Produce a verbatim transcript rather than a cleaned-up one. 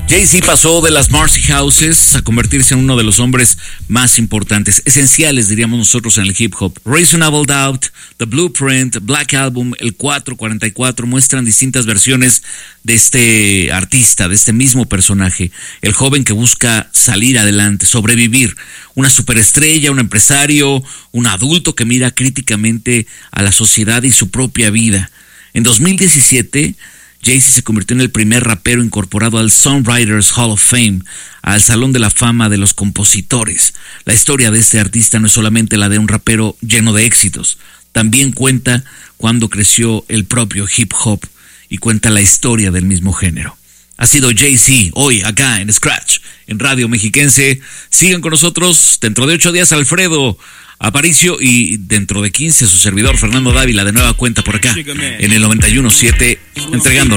Jay-Z pasó de las Marcy Houses a convertirse en uno de los hombres más importantes, esenciales, diríamos nosotros, en el hip hop. Reasonable Doubt, The Blueprint, Black Album, el cuatro cuarenta y cuatro muestran distintas versiones de este artista, de este mismo personaje, el joven que busca salir adelante, sobrevivir, una superestrella, un empresario, un adulto que mira críticamente a la sociedad y su propia vida. En dos mil diecisiete, Jay-Z se convirtió en el primer rapero incorporado al Songwriters Hall of Fame, al Salón de la Fama de los Compositores. La historia de este artista no es solamente la de un rapero lleno de éxitos, también cuenta cuando creció el propio hip hop y cuenta la historia del mismo género. Ha sido Jay-Z hoy acá en Scratch, en Radio Mexiquense. Sigan con nosotros. Dentro de ocho días, Alfredo Aparicio, y dentro de quince su servidor Fernando Dávila, de nueva cuenta por acá en el noventa y uno punto siete, entregando